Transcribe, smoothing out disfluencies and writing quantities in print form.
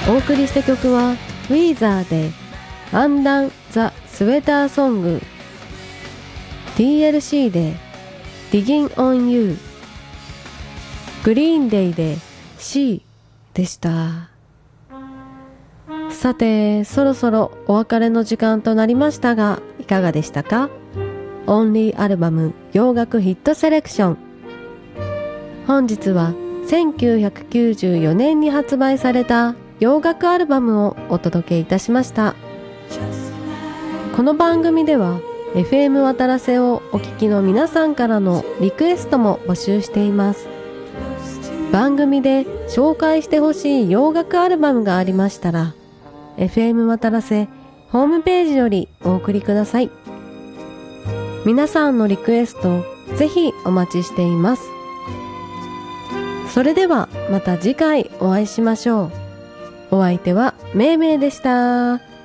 お送りした曲はウィーザーでアンダン・ザ・スウェーターソング、 TLC で Digging on You、 グリーンデイで C でした。さて、そろそろお別れの時間となりましたが、いかがでしたか？オンリーアルバム洋楽ヒットセレクション。本日は1994年に発売された洋楽アルバムをお届けいたしました。この番組では FM 渡良瀬をお聞きの皆さんからのリクエストも募集しています。番組で紹介してほしい洋楽アルバムがありましたら、FM 渡良瀬ホームページよりお送りください。皆さんのリクエストぜひお待ちしています。それではまた次回お会いしましょう。お相手はめいめいでした。